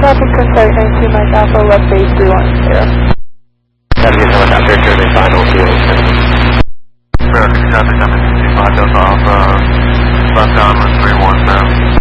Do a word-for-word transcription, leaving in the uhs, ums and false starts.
Traffic contact nineteen Mike Alpha, left base three one zero. Navigation helicopter, German final field. American traffic, I'm in two five Delta Alpha, left downwind three one zero.